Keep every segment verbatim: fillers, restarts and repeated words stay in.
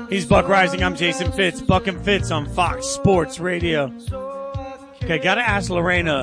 He's Buck Rising. I'm Jason Fitz. Buck and Fitz on Fox Sports Radio. Okay, gotta ask Lorena,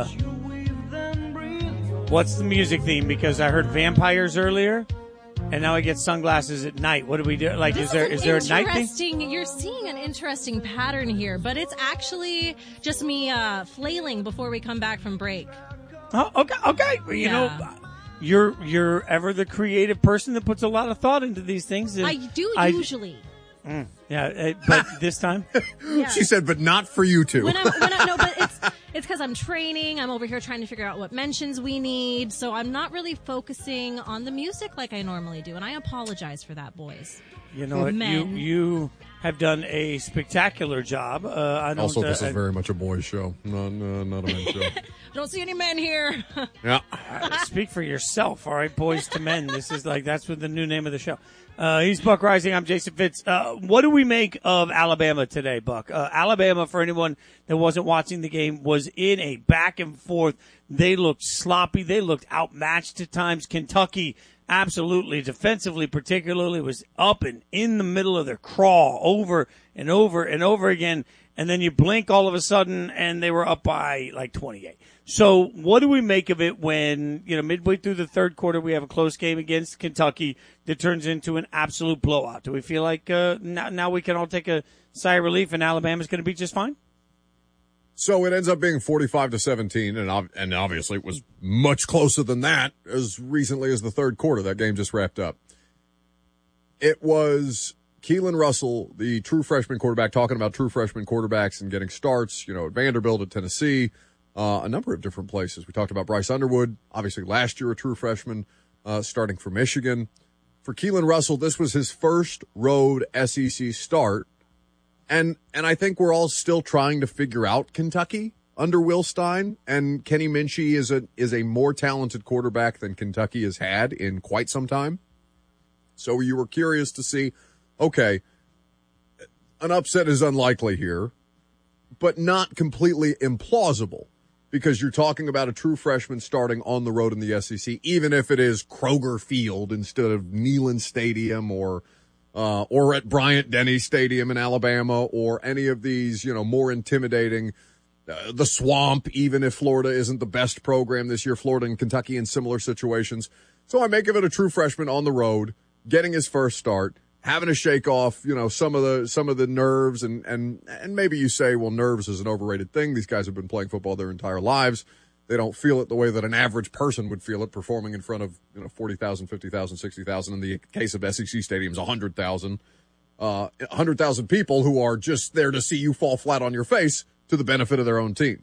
what's the music theme? Because I heard vampires earlier, and now I get sunglasses at night. What do we do? Like, this is there is there a night theme? Interesting. You're seeing an interesting pattern here, but it's actually just me uh, flailing before we come back from break. Oh, okay, okay. Well, you Yeah. know, you're you're ever the creative person that puts a lot of thought into these things. and I do I- usually. Mm, yeah, uh, but this time, Yeah. She said, but not for you two. When I'm, when I, no, but it's it's because I'm training. I'm over here trying to figure out what mentions we need, so I'm not really focusing on the music like I normally do, and I apologize for that, boys. you know what? You Men. you have done a spectacular job. Uh, I don't. Also, uh, this is I- very much a boys' show, not, uh, not a men's show. I don't see any men here. Yeah. Speak for yourself, all right, boys to men. This is like that's what the new name of the show. Uh, he's Buck Rising. I'm Jason Fitz. Uh, what do we make of Alabama today, Buck? Uh, Alabama, for anyone that wasn't watching the game, was in a back and forth. They looked sloppy. They looked outmatched at times. Kentucky, absolutely, defensively particularly, was up and in the middle of their crawl over and over and over again. And then you blink all of a sudden, and they were up by like twenty-eight. So what do we make of it when, you know, midway through the third quarter, we have a close game against Kentucky that turns into an absolute blowout? Do we feel like uh, now, now we can all take a sigh of relief and Alabama's going to be just fine? So it ends up being forty-five to seventeen, and ob- and obviously it was much closer than that as recently as the third quarter. That game just wrapped up. It was Keelan Russell, the true freshman quarterback, talking about true freshman quarterbacks and getting starts, you know, at Vanderbilt, at Tennessee, uh, a number of different places. We talked about Bryce Underwood, obviously last year a true freshman, uh, starting for Michigan. For Keelan Russell, this was his first road S E C start. And and I think we're all still trying to figure out Kentucky under Will Stein. And Kenny Minchie is a is a more talented quarterback than Kentucky has had in quite some time. So you were curious to see, okay, an upset is unlikely here, but not completely implausible, because you're talking about a true freshman starting on the road in the S E C, even if it is Kroger Field instead of Neyland Stadium or uh, or at Bryant-Denny Stadium in Alabama or any of these, you know, more intimidating, uh, the Swamp, even if Florida isn't the best program this year, Florida and Kentucky in similar situations. So I make of it a true freshman on the road, getting his first start, having to shake off, you know, some of the some of the nerves, and and and maybe you say, well, nerves is an overrated thing. These guys have been playing football their entire lives. They don't feel it the way that an average person would feel it, performing in front of, you know, forty thousand, fifty thousand, sixty thousand. In the case of S E C stadiums, one hundred thousand. Uh, one hundred thousand people who are just there to see you fall flat on your face to the benefit of their own team.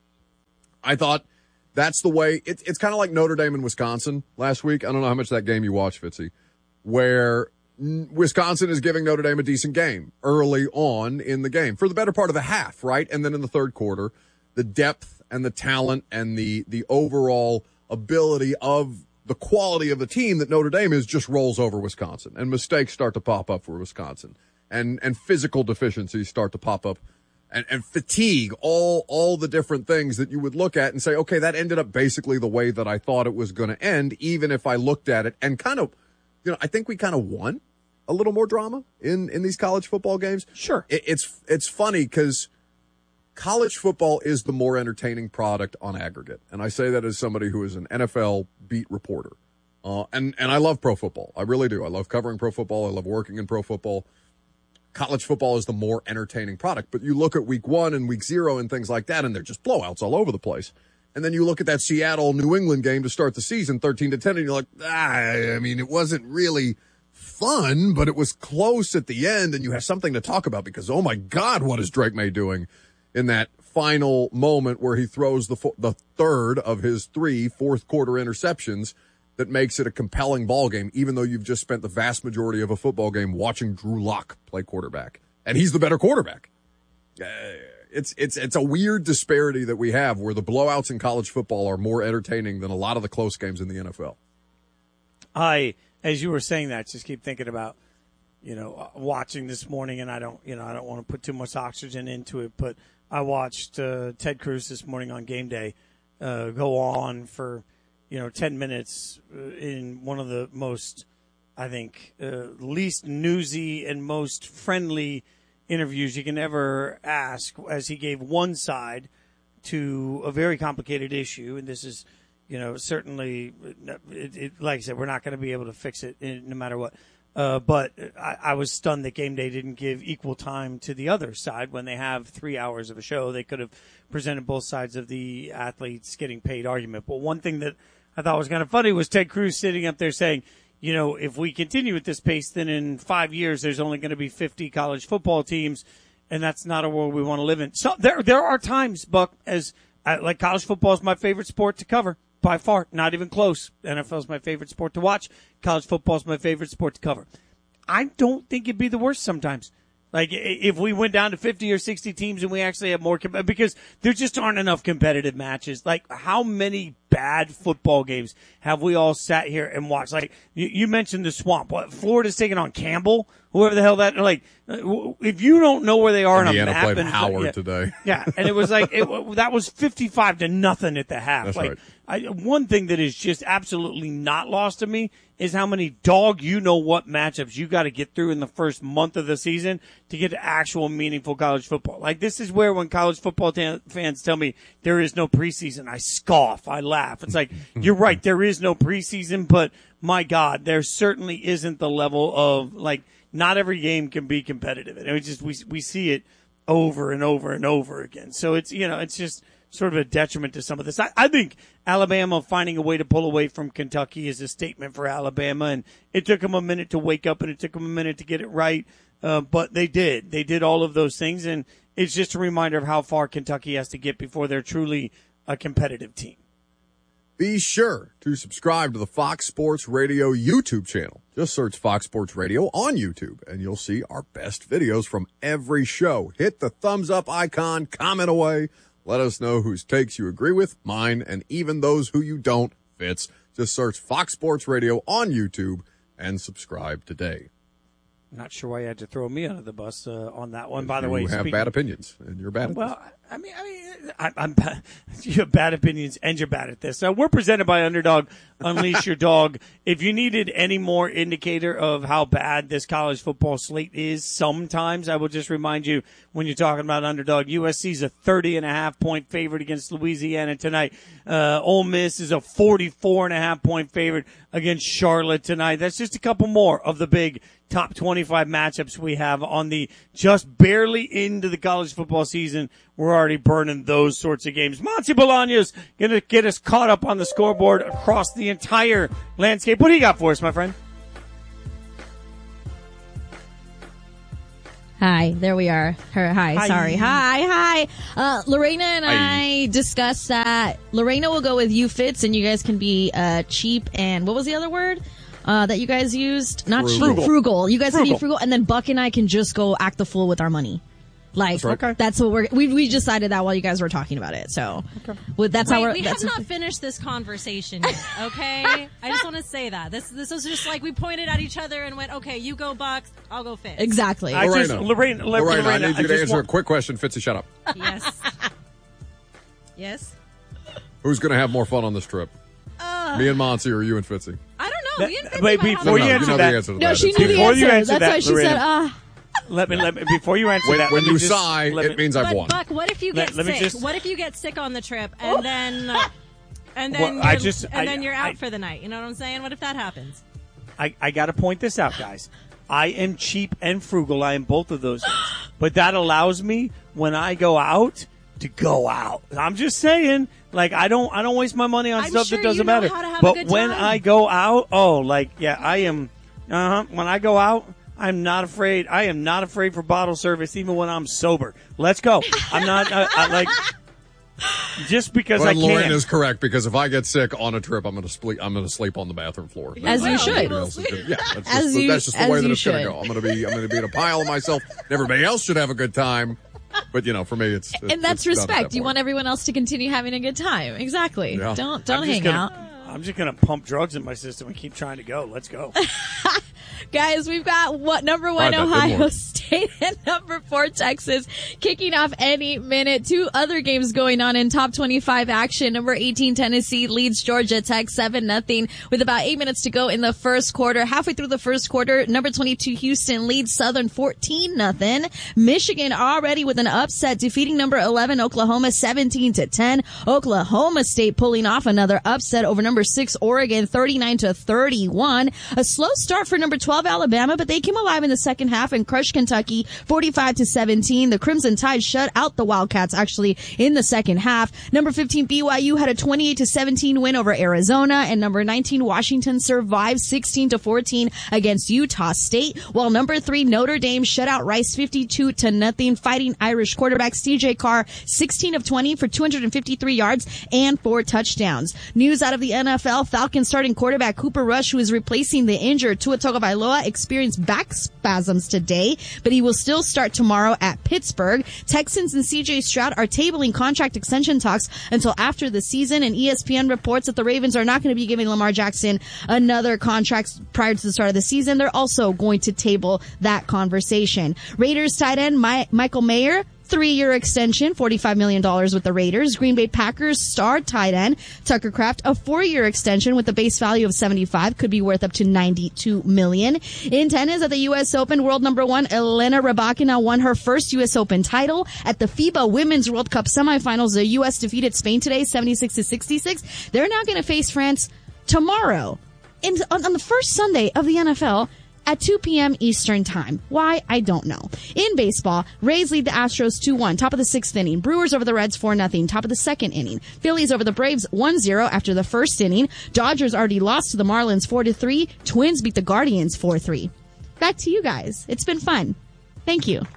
I thought that's the way. It, it's kind of like Notre Dame and Wisconsin last week. I don't know how much that game you watched, Fitzy, where Wisconsin is giving Notre Dame a decent game early on in the game for the better part of the half, right? And then in the third quarter, the depth and the talent and the, the overall ability of the quality of the team that Notre Dame is just rolls over Wisconsin, and mistakes start to pop up for Wisconsin, and, and physical deficiencies start to pop up, and, and fatigue, all, all the different things that you would look at and say, okay, that ended up basically the way that I thought it was going to end, even if I looked at it and kind of, you know, I think we kind of won a little more drama in, in these college football games. Sure. It, it's, it's funny because college football is the more entertaining product on aggregate. And I say that as somebody who is an N F L beat reporter. Uh, and, and I love pro football. I really do. I love covering pro football. I love working in pro football. College football is the more entertaining product. But you look at week one and week zero and things like that, and they're just blowouts all over the place. And then you look at that Seattle New England game to start the season, thirteen to ten, and you're like, ah, I mean, it wasn't really fun, but it was close at the end, and you have something to talk about because, oh my God, what is Drake May doing in that final moment where he throws the fo- the third of his three fourth quarter interceptions that makes it a compelling ball game, even though you've just spent the vast majority of a football game watching Drew Lock play quarterback, and he's the better quarterback. Uh, it's it's it's a weird disparity that we have where the blowouts in college football are more entertaining than a lot of the close games in the N F L. I, as you were saying that, just keep thinking about, you know, watching this morning, and I don't, you know, I don't want to put too much oxygen into it, but I watched uh, Ted Cruz this morning on Game Day uh, go on for, you know, ten minutes in one of the most I think, uh, least newsy and most friendly interviews you can ever ask, as he gave one side to a very complicated issue. And this is, you know, certainly, it, it, like I said, we're not going to be able to fix it in, no matter what. Uh, but I, I was stunned that Game Day didn't give equal time to the other side when they have three hours of a show. They could have presented both sides of the athletes getting paid argument. But one thing that I thought was kind of funny was Ted Cruz sitting up there saying, you know, if we continue at this pace, then in five years there's only going to be fifty college football teams, and that's not a world we want to live in. So there, there are times, Buck, as uh, like college football is my favorite sport to cover by far, not even close. N F L is my favorite sport to watch. College football is my favorite sport to cover. I don't think it'd be the worst sometimes. Like, if we went down to fifty or sixty teams and we actually have more, com- because there just aren't enough competitive matches. Like, how many bad football games have we all sat here and watched? Like, you, you mentioned the Swamp. What, Florida's taking on Campbell? Whoever the hell that, like, if you don't know where they are on a Indiana map. played and, Howard yeah, today. Yeah, and it was like, it, that was fifty-five to nothing at the half. That's like, right. I, one thing that is just absolutely not lost to me is how many dog you know what matchups you got to get through in the first month of the season to get to actual meaningful college football. Like, this is where when college football t- fans tell me there is no preseason, I scoff, I laugh. It's like, you're right, there is no preseason, but my God, there certainly isn't the level of, like, not every game can be competitive. And it just, we, we see it over and over and over again. So it's, you know, it's just sort of a detriment to some of this. I, I think Alabama finding a way to pull away from Kentucky is a statement for Alabama, and it took them a minute to wake up and it took them a minute to get it right. Uh, but they did. They did all of those things, and it's just a reminder of how far Kentucky has to get before they're truly a competitive team. Be sure to subscribe to the Fox Sports Radio YouTube channel. Just search Fox Sports Radio on YouTube, and you'll see our best videos from every show. Hit the thumbs up icon, comment away. Let us know whose takes you agree with, mine, and even those who you don't. Fits. Just search Fox Sports Radio on YouTube and subscribe today. Not sure why you had to throw me under the bus uh, on that one. By the you way, have speaking, bad opinions, and you're bad at well, this. I mean, I mean, I, I'm bad. You have bad opinions, and you're bad at this. So we're presented by Underdog. Unleash your dog. If you needed any more indicator of how bad this college football slate is, sometimes I will just remind you when you're talking about Underdog, U S C's a thirty and a half point favorite against Louisiana tonight. Uh, Ole Miss is a forty-four and a half point favorite against Charlotte tonight. That's just a couple more of the big top twenty-five matchups we have on the just barely into the college football season. We're already burning those sorts of games. Monty Bolaños going to get us caught up on the scoreboard across the entire landscape. What do you got for us, my friend? Hi, there we are. Her, hi, Hi. sorry. Hi, hi. Uh, Lorena and Hi. I discussed that Lorena will go with you, Fitz, and you guys can be uh, cheap and what was the other word? Uh, that you guys used? Not Frugal. cheap, frugal. You guys can Frugal. be frugal, and then Buck and I can just go act the fool with our money. Like, That's right. Okay. that's what we're, we, we decided that while you guys were talking about it. So, well, that's how Wait, we're, we that's have not finished this conversation yet, okay? I just want to say that. This this was just like we pointed at each other and went, okay, you go Bucks, I'll go Fitz. exactly. I just, Lorena. Lorena, Lorena, Lorena, I need you to just answer want- a quick question. Fitzy, shut up. Yes. Yes? Who's going to have more fun on this trip? Uh, Me and Monty, or you and Fitzy? I don't know. We and Fitz Wait, might have before no, you no, answer you know that- the answer to no, that. she It's knew the easy. Before you answer. answer That's that, why she Lorena. said, ah. Let me, let me, before you answer When, that, when let me you just- sigh, let it me- means I've But won. Buck, what if you Let- get let me sick? just- What if you get sick on the trip and then uh, and then Well, you're, I just- and I- then you're out I- for the night? You know what I'm saying? What if that happens? I, I got to point this out, guys. I am cheap and frugal. I am both of those things. But that allows me, when I go out, to go out. I'm just saying, like, I don't I don't waste my money on I'm stuff sure that doesn't you know matter. how to have a but good when time. I go out, oh, like, yeah, I am, uh-huh. When I go out, I'm not afraid. I am not afraid for bottle service, even when I'm sober. Let's go. I'm not, I, I, like, just because But I can. Lauren is correct, because if I get sick on a trip, I'm going to sleep. I'm going to sleep on the bathroom floor. As you That's should. what everybody else is gonna- Yeah, that's As just, the- you- that's just the as way that you it's going to should. go. I'm going to be. I'm going to be in a pile of myself. Everybody else should have a good time, but you know, for me, it's. it's And that's it's not respect. that You want point. everyone else to continue having a good time. Exactly. Yeah. Don't don't I'm just hang gonna, out. I'm just going to pump drugs in my system and keep trying to go. Let's go. Guys, we've got what number one All right, that didn't Ohio work. State. State and number four Texas kicking off any minute. Two other games going on in top twenty-five action. Number eighteen Tennessee leads Georgia Tech seven nothing with about eight minutes to go in the first quarter. Halfway through the first quarter, number twenty-two Houston leads Southern fourteen nothing. Michigan already with an upset, defeating number eleven Oklahoma seventeen to ten. Oklahoma State pulling off another upset over number six Oregon thirty-nine to thirty-one. A slow start for number twelve Alabama, but they came alive in the second half and crushed Kentucky forty-five to seventeen. The Crimson Tide shut out the Wildcats actually in the second half. Number fifteen B Y U had a twenty-eight to seventeen win over Arizona, and number nineteen Washington survived sixteen to fourteen against Utah State, while number three Notre Dame shut out Rice fifty-two to nothing. Fighting Irish quarterback C J Carr sixteen of twenty for two hundred fifty-three yards and four touchdowns. News out of the N F L, Falcons starting quarterback Cooper Rush, who is replacing the injured Tua Tagovailoa, experienced back spasms today, but he will still start tomorrow at Pittsburgh. Texans and C J Stroud are tabling contract extension talks until after the season, and E S P N reports that the Ravens are not going to be giving Lamar Jackson another contract prior to the start of the season. They're also going to table that conversation. Raiders tight end My- Michael Mayer, three-year extension, forty-five million dollars with the Raiders. Green Bay Packers star tight end Tucker Kraft, a four-year extension with a base value of seventy-five, could be worth up to ninety-two million dollars. In tennis at the U S Open, world number one Elena Rybakina won her first U S Open title. At the FIBA Women's World Cup semifinals, the U S defeated Spain today, seventy-six to sixty-six. They're now going to face France tomorrow in, on, on the first Sunday of the N F L at two p.m. Eastern Time. Why? I don't know. In baseball, Rays lead the Astros two one, top of the sixth inning. Brewers over the Reds four nothing, top of the second inning. Phillies over the Braves one zero after the first inning. Dodgers already lost to the Marlins four to three. Twins beat the Guardians four three. Back to you guys. It's been fun. Thank you.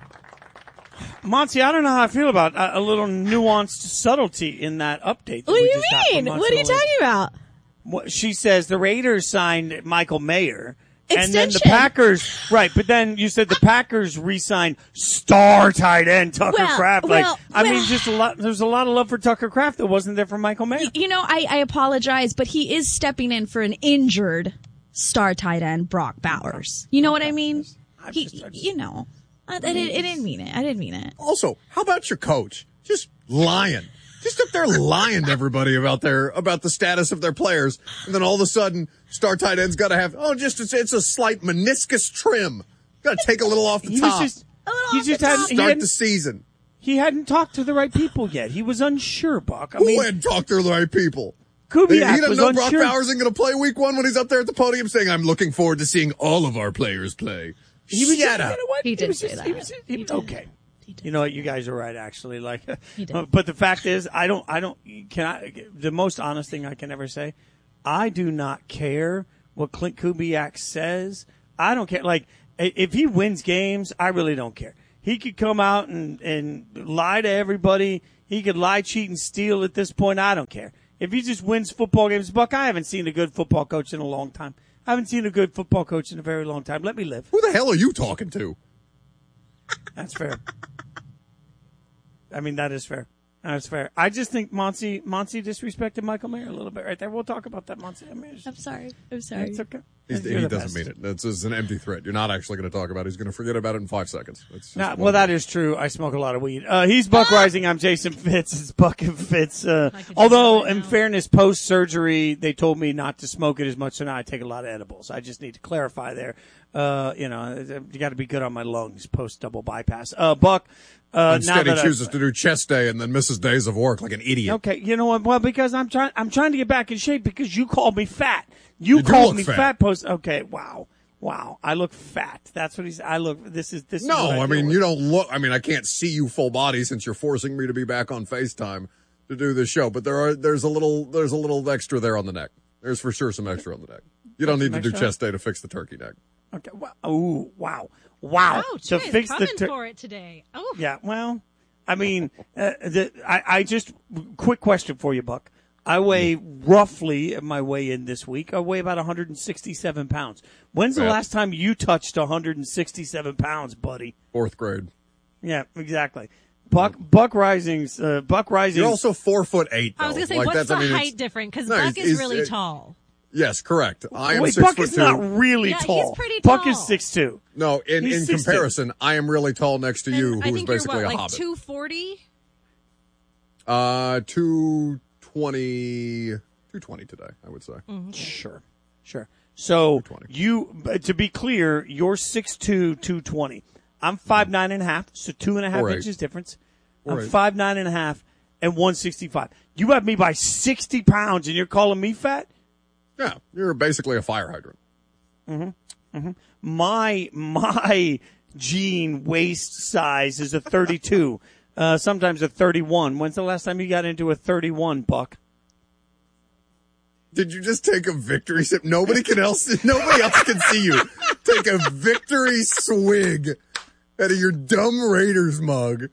Monty, I don't know how I feel about a, a little nuanced subtlety in that update. That What do we you just got from mean? What are you Montreal. talking about? What, she says the Raiders signed Michael Mayer. And then the Extension. Packers, right, but then you said the Packers re-signed star tight end Tucker Well, Kraft. Like, well, I well. mean, just a lot, there's a lot of love for Tucker Kraft that wasn't there for Michael Mayer. You know, I, I apologize, but he is stepping in for an injured star tight end, Brock Bowers. You know what I mean? I'm He, just- I'm just- you know, I, I, didn't, I didn't mean it. I didn't mean it. Also, how about your coach? Just lying. Just up there lying to everybody about their about the status of their players, and then all of a sudden, star tight end's got to have oh, just it's, it's a slight meniscus trim. Got to take a little off the He was top. just, A little he off just the hadn't, top. he Start hadn't, the season. he hadn't talked to the right people yet. He was unsure, Buck. I Who mean, had talked to the right people? He, he Kubiak doesn't was know Brock unsure. Bowers isn't going to play week one when he's up there at the podium saying, "I'm looking forward to seeing all of our players play." He was Shut just, up. you know what? He did was say just- that. He was, he, He did. Okay. You know what? You guys are right, actually. Like, did. but the fact is, I don't, I don't, can I, the most honest thing I can ever say, I do not care what Clint Kubiak says. I don't care. Like, i- if he wins games, I really don't care. He could come out and, and lie to everybody. He could lie, cheat, and steal at this point. I don't care. If he just wins football games, Buck, I haven't seen a good football coach in a long time. I haven't seen a good football coach in a very long time. Let me live. Who the hell are you talking to? That's fair. I mean, that is fair. That's fair. I just think Monty, Monty disrespected Michael Mayer a little bit right there. We'll talk about that, Monty. I mean, it's, I'm sorry. I'm sorry. it's okay. He's, You're he the doesn't best. mean it. That's just an empty threat. You're not actually going to talk about it. He's going to forget about it in five seconds. That's just Nah, what well, it that is true. I smoke a lot of weed. Uh, he's Buck Rising. I'm Jason Fitz. It's Buck and Fitz. Uh, I could do although, that in now. fairness, post surgery, they told me not to smoke it as much, so now I take a lot of edibles. I just need to clarify there. Uh, you know, you got to be good on my lungs post double bypass. Uh, Buck. Uh, Instead, now he that chooses I've- to do chest day and then misses days of work like an idiot. Okay, you know what? Well, because I'm trying, I'm trying to get back in shape because you called me fat. You, You do called look me fat. fat. Post. Okay, wow, wow. I look fat. That's what he's. I look. This is this. is No, what I deal mean, with. you don't look, I mean, I can't see you full body since you're forcing me to be back on FaceTime to do this show, but there are, there's a little, there's a little extra there on the neck. There's for sure some extra on the neck. You don't need to do extra? chest day to fix the turkey neck. Okay. Wow. Ooh, wow, wow. Oh, to geez, fix the. coming tur- for it today. Oh, Yeah. Well, I mean, uh, the, I, I just quick question for you, Buck. I weigh roughly at my weigh in this week. I weigh about one hundred sixty-seven pounds. When's the Yeah. last time you touched one hundred sixty-seven pounds, buddy? Fourth grade. Yeah, exactly. Buck Buck Rising's uh, Buck Rising. You're also four foot eight, though. I was gonna say, Like, what's that's, the I mean, height it's- difference? Because No, Buck he's- is he's- really it- tall. Yes, correct. I am Wait, six Buck foot is two. not really Yeah, tall. he's pretty Buck tall. is six two. No, in, He's in six two. comparison, I am really tall next to you, And I who is think you're basically what, a like hobbit. two forty? Uh, two twenty, two twenty today, I would say. Sure, sure. So two twenty. you, but to be clear, you're six two, two twenty. I'm five nine and a half, so two and a half Four eight. inches difference. Four I'm eight. five nine and a half and one sixty-five. You have me by sixty pounds, and you're calling me fat? Yeah, you're basically a fire hydrant. My my jean waist size is a thirty-two, uh, sometimes a thirty-one. When's the last time you got into a thirty-one, Buck? Did you just take a victory sip? Nobody can else. Nobody else can see you take a victory swig out of your dumb Raiders mug.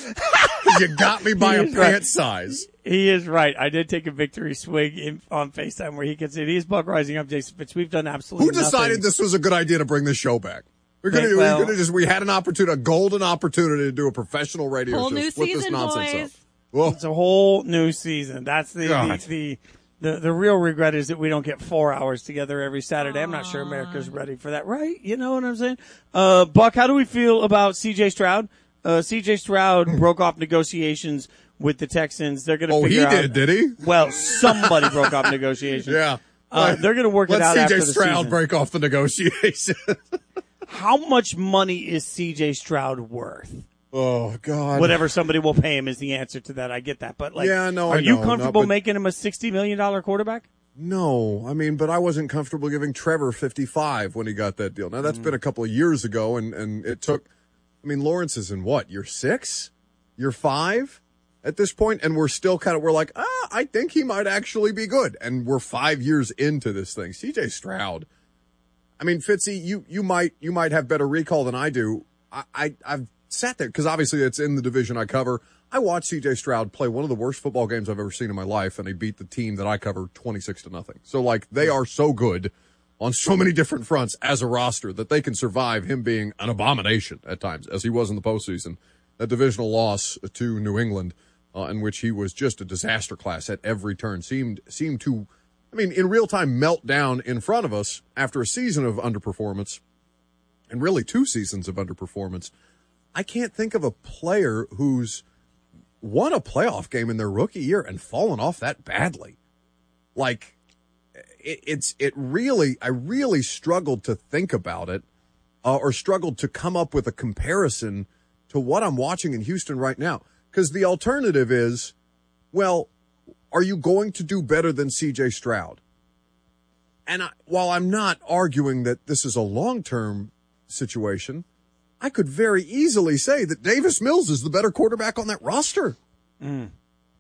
You got me by He a is pant right. size. He is right. I did take a victory swig in, on FaceTime where he can see it. He is Buck Rising. I'm Jason Fitz. We've done absolutely Who decided nothing. this was a good idea to bring the show back? We're gonna, Right, well- we're gonna just. We had an opportunity, a golden opportunity to do a professional radio Whole show. new Split this season, nonsense boys. up. Well, It's a whole new season. That's the, God. the, the, the, the real regret is that we don't get four hours together every Saturday. I'm not sure America's ready for that, right? You know what I'm saying? Uh, Buck, how do we feel about C J Stroud? Uh, C J Stroud broke off negotiations with the Texans. They're going to oh, he figure out. did, did he? Well, somebody broke off negotiations. Yeah. Uh, they're going to work it Let out C J after the Stroud season. break off the negotiation. How much money is C J Stroud worth? oh God. Whatever somebody will pay him is the answer to that. I get that, but like, Yeah, no, are I you know. No, comfortable but- making him a sixty million dollar quarterback? No, I mean, but I wasn't comfortable giving Trevor fifty-five when he got that deal. Now that's been a couple of years ago, and and it took. I mean, Lawrence is in what? Year six, year five at this point, and we're still kind of we're like, ah, I think he might actually be good, and we're five years into this thing. C J Stroud. I mean, Fitzy, you you might you might have better recall than I do. I, I I've sat there because obviously it's in the division I cover. I watched C J Stroud play one of the worst football games I've ever seen in my life, and he beat the team that I cover twenty-six to nothing. So, like, they are so good on so many different fronts as a roster that they can survive him being an abomination at times, as he was in the postseason. That divisional loss to New England, uh, in which he was just a disaster class at every turn, seemed seemed to, I mean, in real time melt down in front of us after a season of underperformance, and really two seasons of underperformance. I can't think of a player who's won a playoff game in their rookie year and fallen off that badly. Like, it, it's, it really, I really struggled to think about it, uh, or struggled to come up with a comparison to what I'm watching in Houston right now. Because the alternative is, well, are you going to do better than C J Stroud? And I, while I'm not arguing that this is a long-term situation, I could very easily say that Davis Mills is the better quarterback on that roster. Mm.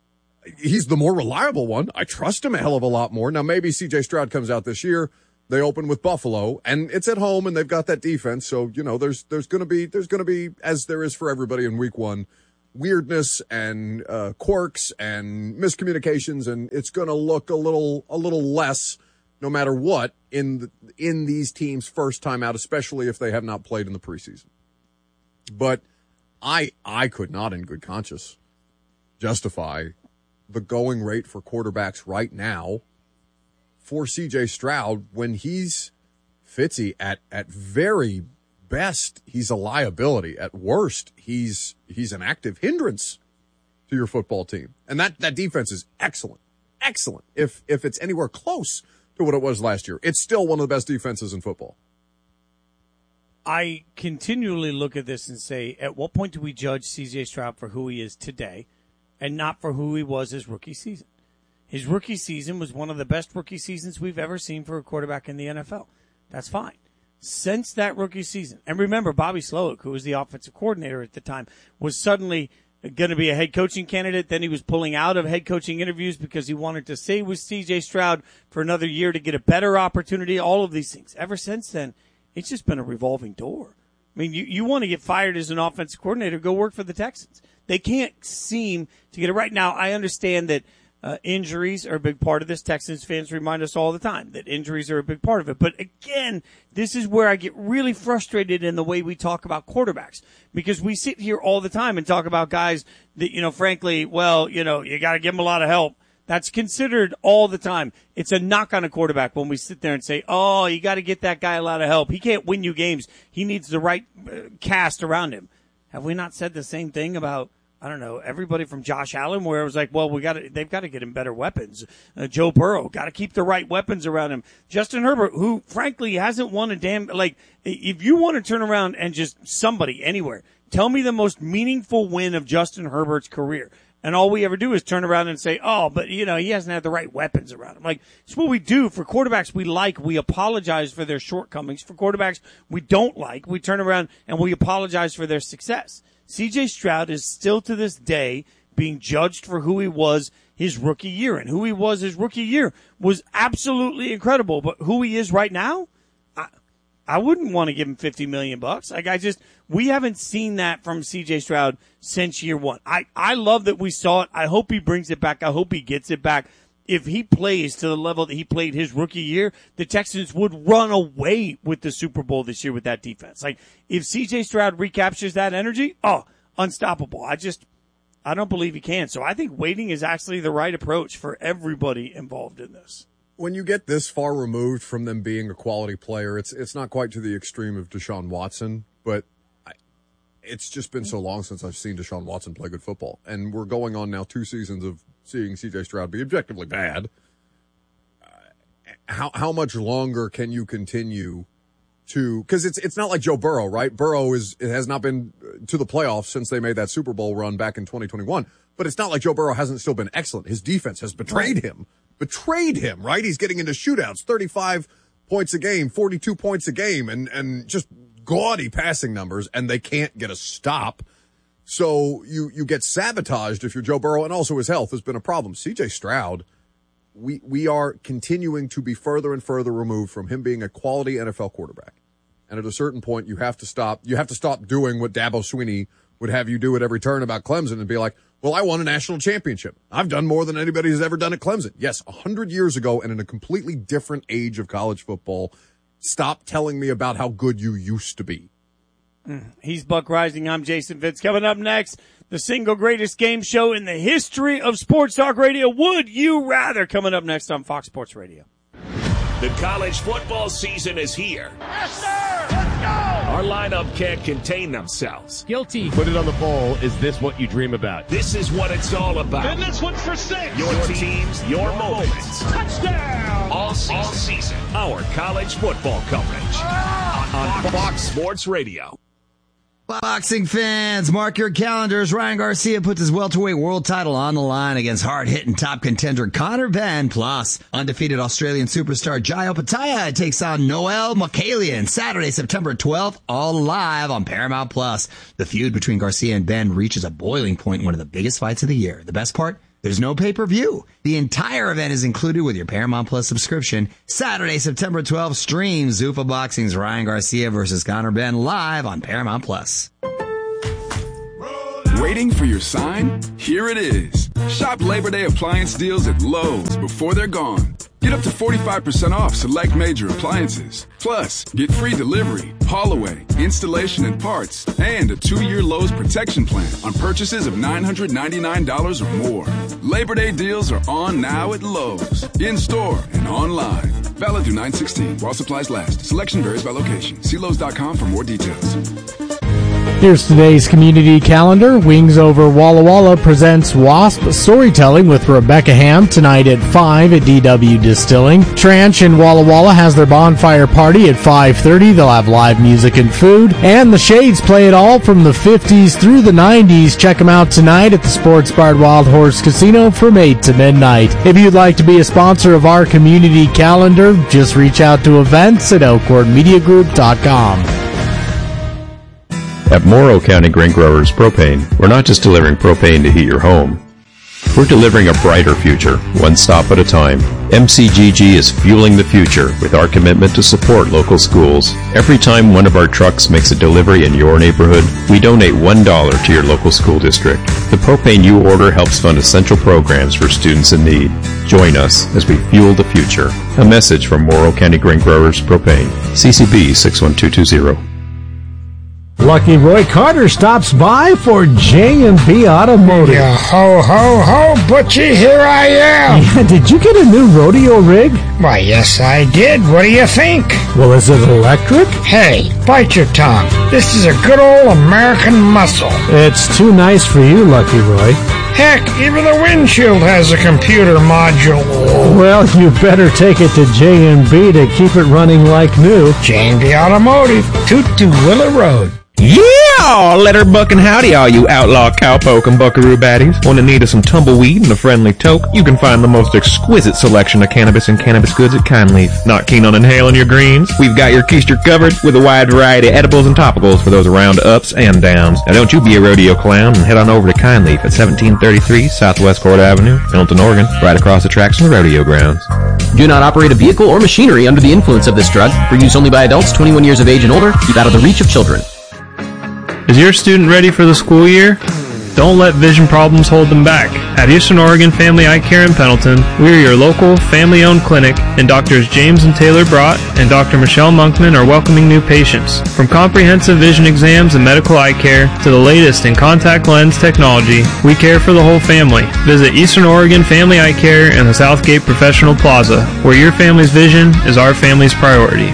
He's the more reliable one. I trust him a hell of a lot more. Now, maybe C J Stroud comes out this year. They open with Buffalo, and it's at home, and they've got that defense. So, you know, there's there's going to be, there's going to be, as there is for everybody in week one, weirdness and uh, quirks and miscommunications, and it's going to look a little a little less no matter what in the, in these teams' first time out, especially if they have not played in the preseason. But I I could not in good conscience justify the going rate for quarterbacks right now for C J Stroud when he's Fitzy at at very best he's a liability, at worst he's he's an active hindrance to your football team. And that that defense is excellent. Excellent. If if it's anywhere close to what it was last year, it's still one of the best defenses in football. I continually look at this and say, at what point do we judge C J Stroud for who he is today and not for who he was his rookie season? His rookie season was one of the best rookie seasons we've ever seen for a quarterback in the N F L. That's fine. Since that rookie season, and remember, Bobby Slowick, who was the offensive coordinator at the time, was suddenly going to be a head coaching candidate. Then he was pulling out of head coaching interviews because he wanted to stay with C J Stroud for another year to get a better opportunity, all of these things. Ever since then, it's just been a revolving door. I mean, you, you want to get fired as an offensive coordinator, go work for the Texans. They can't seem to get it right. Now, I understand that uh, injuries are a big part of this. Texans fans remind us all the time that injuries are a big part of it. But again, this is where I get really frustrated in the way we talk about quarterbacks, because we sit here all the time and talk about guys that, you know, frankly, well, you know, you got to give them a lot of help. That's considered all the time. It's a knock on a quarterback when we sit there and say, oh, you got to get that guy a lot of help. He can't win you games. He needs the right uh, cast around him. Have we not said the same thing about, I don't know, everybody from Josh Allen, where it was like, well, we got to, they've got to get him better weapons. Uh, Joe Burrow, got to keep the right weapons around him. Justin Herbert, who frankly hasn't won a damn, like, if you want to turn around and just somebody anywhere, tell me the most meaningful win of Justin Herbert's career. And all we ever do is turn around and say, oh, but, you know, he hasn't had the right weapons around him. Like, it's what we do. For quarterbacks we like, we apologize for their shortcomings. For quarterbacks we don't like, we turn around and we apologize for their success. C J Stroud is still to this day being judged for who he was his rookie year. And who he was his rookie year was absolutely incredible. But who he is right now, I, I wouldn't want to give him fifty million bucks. Like, I just, we haven't seen that from C J Stroud since year one. I, I love that we saw it. I hope he brings it back. I hope he gets it back. If he plays to the level that he played his rookie year, the Texans would run away with the Super Bowl this year with that defense. Like, if C J Stroud recaptures that energy, oh, unstoppable. I just, I don't believe he can. So I think waiting is actually the right approach for everybody involved in this. When you get this far removed from them being a quality player, it's it's not quite to the extreme of Deshaun Watson, but I, it's just been so long since I've seen Deshaun Watson play good football. And we're going on now two seasons of seeing C J Stroud be objectively bad. Uh, how how much longer can you continue to, because it's it's not like Joe Burrow, right? Burrow is it has not been to the playoffs since they made that Super Bowl run back in twenty twenty-one. But it's not like Joe Burrow hasn't still been excellent. His defense has betrayed him. Betrayed him, right? He's getting into shootouts, thirty-five points a game, forty-two points a game, and, and just gaudy passing numbers, and they can't get a stop. So you, you get sabotaged if you're Joe Burrow, and also his health has been a problem. C J Stroud, we we are continuing to be further and further removed from him being a quality N F L quarterback. And at a certain point, you have to stop. You have to stop doing what Dabo Swinney would have you do at every turn about Clemson and be like, well, I won a national championship. I've done more than anybody has ever done at Clemson. Yes, a hundred years ago and in a completely different age of college football. Stop telling me about how good you used to be. Mm. He's Buck Rising. I'm Jason Fitz. Coming up next, the single greatest game show in the history of Sports Talk Radio. Would you rather? Coming up next on Fox Sports Radio. The college football season is here. Yes, sir! Let's go! Our lineup can't contain themselves. Guilty. Put it on the poll. Is this what you dream about? This is what it's all about. And this one's for six. Your teams, your, your moments. Touchdown! All season. All season. Our college football coverage ah! on, on Fox Sports Radio. Boxing fans, mark your calendars. Ryan Garcia puts his welterweight world title on the line against hard-hitting top contender Conor Benn. Plus, undefeated Australian superstar Jai Opetaia takes on Noel Mokalian Saturday, September twelfth, all live on Paramount Plus. The feud between Garcia and Benn reaches a boiling point in one of the biggest fights of the year. The best part? There's no pay-per-view. The entire event is included with your Paramount Plus subscription. Saturday, September twelfth, stream Zuffa Boxing's Ryan Garcia versus Conor Benn live on Paramount Plus. Waiting for your sign? Here it is. Shop Labor Day appliance deals at Lowe's before they're gone. Get up to forty-five percent off select major appliances. Plus, get free delivery, haul away, installation and parts, and a two-year Lowe's protection plan on purchases of nine hundred ninety-nine dollars or more. Labor Day deals are on now at Lowe's, in-store and online. Valid through nine sixteen while supplies last. Selection varies by location. See Lowe's dot com for more details. Here's today's community calendar. Wings Over Walla Walla presents WASP Storytelling with Rebecca Ham tonight at five at D W Distilling. Tranch in Walla Walla has their bonfire party at five thirty. They'll have live music and food. And the Shades play it all from the fifties through the nineties. Check them out tonight at the Sports Bar Wild Horse Casino from eight to midnight. If you'd like to be a sponsor of our community calendar, just reach out to events at elkhorn media group dot com. At Morrow County Grain Growers Propane, we're not just delivering propane to heat your home. We're delivering a brighter future, one stop at a time. M C G G is fueling the future with our commitment to support local schools. Every time one of our trucks makes a delivery in your neighborhood, we donate one dollar to your local school district. The propane you order helps fund essential programs for students in need. Join us as we fuel the future. A message from Morrow County Grain Growers Propane. C C B six one two two zero. Lucky Roy Carter stops by for J and B Automotive. Yeah, ho, ho, ho, Butchie, here I am. Yeah, did you get a new rodeo rig? Why, yes, I did. What do you think? Well, is it electric? Hey, bite your tongue. This is a good old American muscle. It's too nice for you, Lucky Roy. Heck, even the windshield has a computer module. Well, you better take it to J and B to keep it running like new. J and B Automotive, Toot to Willow Road. Yeah! Letter buck and howdy, all you outlaw cowpoke and buckaroo baddies. Want to need of some tumbleweed and a friendly toke? You can find the most exquisite selection of cannabis and cannabis goods at Kindleaf. Not keen on inhaling your greens? We've got your keister covered with a wide variety of edibles and topicals for those round ups and downs. Now don't you be a rodeo clown and head on over to Kindleaf at seventeen thirty-three Southwest Court Avenue, Milton, Oregon, right across the tracks from the rodeo grounds. Do not operate a vehicle or machinery under the influence of this drug. For use only by adults twenty-one years of age and older. Keep out of the reach of children. Is your student ready for the school year? Don't let vision problems hold them back. At Eastern Oregon Family Eye Care in Pendleton, we are your local, family-owned clinic, and Doctors James and Taylor Brott and Doctor Michelle Monkman are welcoming new patients. From comprehensive vision exams and medical eye care to the latest in contact lens technology, we care for the whole family. Visit Eastern Oregon Family Eye Care in the Southgate Professional Plaza, where your family's vision is our family's priority.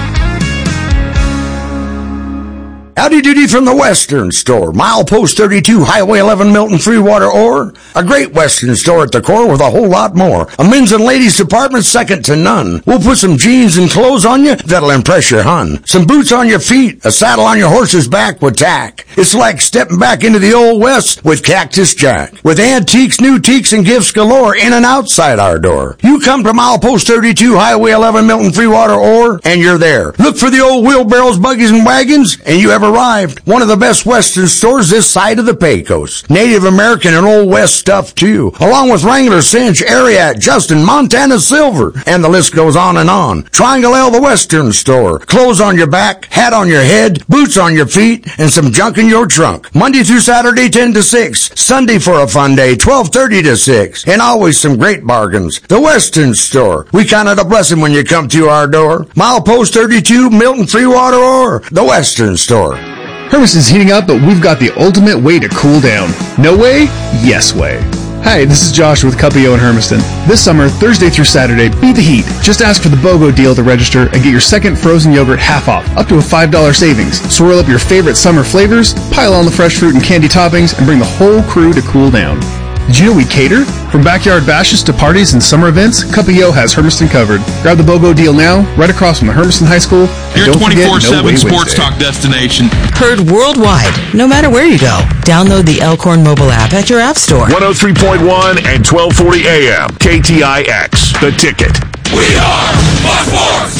Howdy doody from the Western Store. Milepost thirty-two, Highway eleven, Milton, Freewater, or a great Western store at the core with a whole lot more. A men's and ladies department second to none. We'll put some jeans and clothes on you that'll impress your hun. Some boots on your feet, a saddle on your horse's back with tack. It's like stepping back into the old West with Cactus Jack. With antiques, new teaks, and gifts galore in and outside our door. You come to Milepost thirty-two, Highway eleven, Milton, Freewater, or, and you're there. Look for the old wheelbarrows, buggies, and wagons, and you have arrived. One of the best Western stores this side of the Pecos. Native American and Old West stuff too, along with Wrangler, Cinch, Ariat, Justin, Montana Silver, and the list goes on and on. Triangle L, the Western Store. Clothes on your back, hat on your head, boots on your feet, and some junk in your trunk. Monday through Saturday, ten to six. Sunday for a fun day, twelve thirty to six. And always some great bargains. The Western Store. We count it a blessing when you come to our door. Milepost thirty-two, Milton, Freewater, or the Western Store. Hermiston's heating up, but we've got the ultimate way to cool down. No way? Yes way. Hi, this is Josh with Cupio in Hermiston. This summer, Thursday through Saturday, beat the heat. Just ask for the BOGO deal to register and get your second frozen yogurt half off, up to a five dollars savings. Swirl up your favorite summer flavors, pile on the fresh fruit and candy toppings, and bring the whole crew to cool down. Did you know we cater? From backyard bashes to parties and summer events, Cupio has Hermiston covered. Grab the BOGO deal now, right across from the Hermiston High School. Your twenty-four seven sports talk destination. Heard worldwide, no matter where you go. Download the Elkhorn mobile app at your app store. one oh three point one and twelve forty A M. K T I X, The Ticket. We are Fox Sports!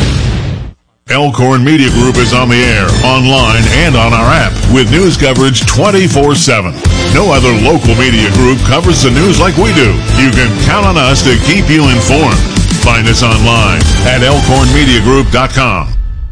Elkhorn Media Group is on the air, online, and on our app with news coverage twenty-four seven. No other local media group covers the news like we do. You can count on us to keep you informed. Find us online at elkhorn media group dot com.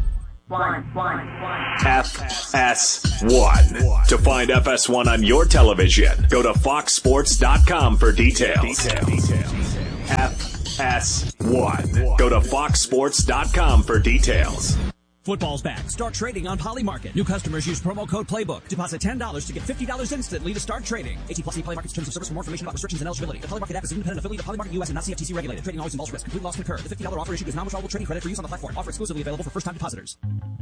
F S one. To find F S one on your television, go to fox sports dot com for details. F S one. Go to fox sports dot com for details. Football's back. Start trading on Polymarket. New customers use promo code PLAYBOOK. Deposit ten dollars to get fifty dollars instantly to start trading. eighteen plus Polymarket's terms of service. For more information about restrictions and eligibility. The Polymarket app is an independent affiliate of Polymarket U S and not C F T C regulated. Trading always involves risk. Complete loss concurred. The fifty dollars offer issued is non-withdrawable trading credit for use on the platform. Offer exclusively available for first-time depositors.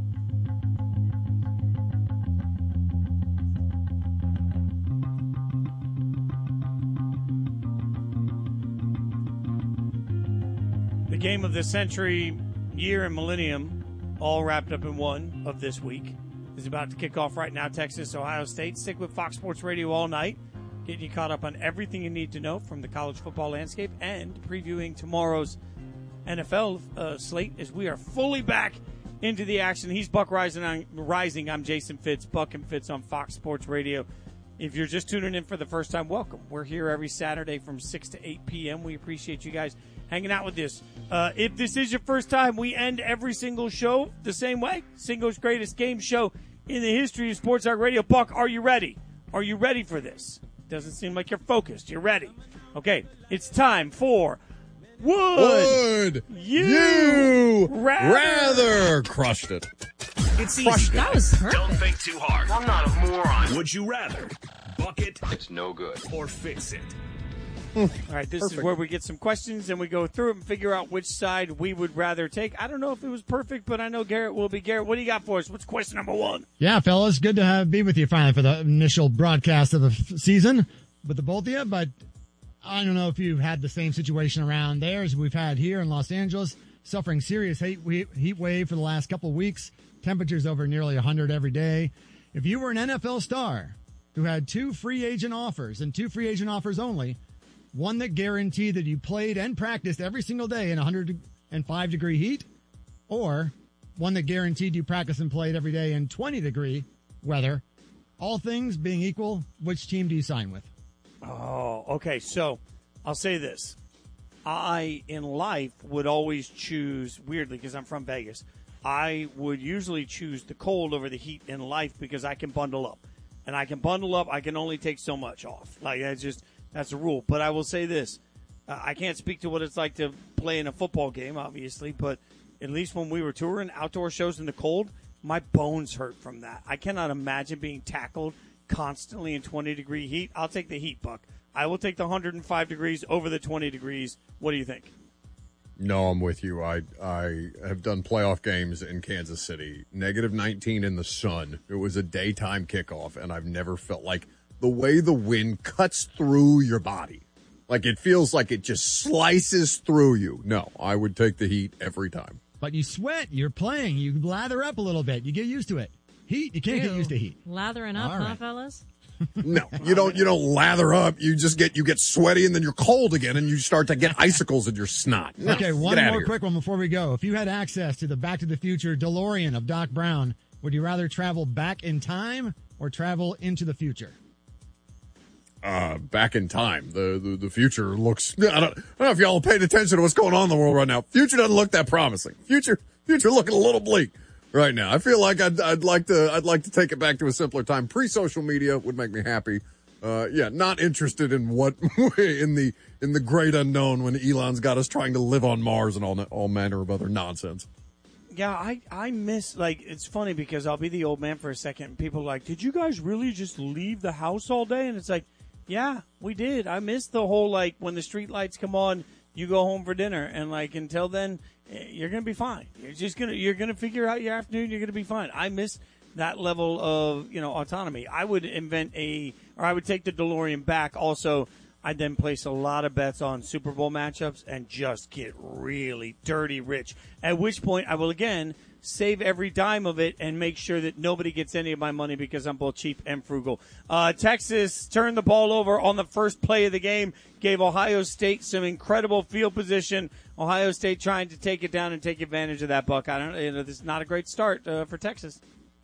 The game of the century, year, and millennium, all wrapped up in one of this week, is about to kick off right now. Texas, Ohio State. Stick with Fox Sports Radio all night, getting you caught up on everything you need to know from the college football landscape and previewing tomorrow's N F L uh, slate as we are fully back into the action. He's Buck Rising. I'm, Rising. I'm Jason Fitz. Buck and Fitz on Fox Sports Radio. If you're just tuning in for the first time, welcome. We're here every Saturday from six to eight p.m. We appreciate you guys hanging out with us. Uh, if this is your first time, we end every single show the same way. Singles greatest game show in the history of Sports Talk Radio. Buck, are you ready? Are you ready for this? Doesn't seem like you're focused. You're ready. Okay, it's time for Would, Would You, you rather. rather crushed it. It's easy. That was perfect. Don't think too hard. I'm not a moron. Would you rather buck it? It's no good. Or fix it? All right, this Perfect. is where we get some questions and we go through it and figure out which side we would rather take. I don't know if it was perfect, but I know Garrett will be. Garrett, what do you got for us? What's question number one? Yeah, fellas, good to have, be with you finally for the initial broadcast of the f- season with the both of you, but I don't know if you've had the same situation around there as we've had here in Los Angeles, suffering serious heat, heat wave for the last couple of weeks, temperatures over nearly one hundred every day. If you were an N F L star who had two free agent offers and two free agent offers only, one that guaranteed that you played and practiced every single day in one hundred five degree heat, or one that guaranteed you practiced and played every day in twenty degree weather, all things being equal, which team do you sign with? Oh, okay. So I'll say this. I, in life, would always choose, weirdly, because I'm from Vegas, I would usually choose the cold over the heat in life because I can bundle up. And I can bundle up. I can only take so much off. Like, that's just... That's a rule. But I will say this. Uh, I can't speak to what it's like to play in a football game, obviously, but at least when we were touring outdoor shows in the cold, my bones hurt from that. I cannot imagine being tackled constantly in twenty-degree heat. I'll take the heat, Buck. I will take the one hundred five degrees over the twenty degrees. What do you think? No, I'm with you. I I have done playoff games in Kansas City. Negative nineteen in the sun. It was a daytime kickoff, and I've never felt like the way the wind cuts through your body. Like it feels like it just slices through you. No, I would take the heat every time. But you sweat. You're playing. You lather up a little bit. You get used to it. Heat, you can't Ew. get used to heat. Lathering up, All huh, right. fellas? No, you don't. You don't lather up. You just get you get sweaty, and then you're cold again, and you start to get icicles in your snot. No, Okay, one get outta more here. quick one before we go. If you had access to the Back to the Future DeLorean of Doc Brown, would you rather travel back in time or travel into the future? Uh, back in time. The, the the future looks. I don't, I don't know if y'all paid attention to what's going on in the world right now. Future doesn't look that promising. Future future looking a little bleak right now. I feel like I'd I'd like to I'd like to take it back to a simpler time. Pre-social media would make me happy. Uh, yeah, not interested in what in the in the great unknown when Elon's got us trying to live on Mars and all all manner of other nonsense. Yeah, I, I miss, like, it's funny because I'll be the old man for a second and people are like, did you guys really just leave the house all day? And it's like, yeah, we did. I miss the whole, like, when the street lights come on, you go home for dinner. And, like, until then, you're going to be fine. You're just going to, you're going to figure out your afternoon. You're going to be fine. I miss that level of, you know, autonomy. I would invent a, or I would take the DeLorean back. Also, I'd then place a lot of bets on Super Bowl matchups and just get really dirty rich. At which point I will, again, save every dime of it and make sure that nobody gets any of my money because I'm both cheap and frugal. Uh, Texas turned the ball over on the first play of the game, gave Ohio State some incredible field position. Ohio State trying to take it down and take advantage of that, Buck. I don't, you know, this is not a great start uh, for Texas.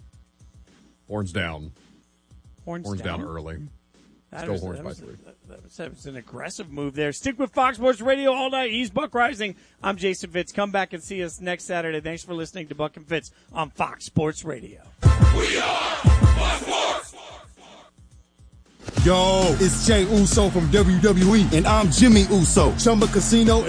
Horns down. Horns, Horns down, down early. That Still was, horns that by was, three. that, that, was, that was an aggressive move there. Stick with Fox Sports Radio all night. He's Buck Rising. I'm Jason Fitz. Come back and see us next Saturday. Thanks for listening to Buck and Fitz on Fox Sports Radio. We are Fox Sports. Yo, it's Jay Uso from W W E, and I'm Jimmy Uso. Chumba Casino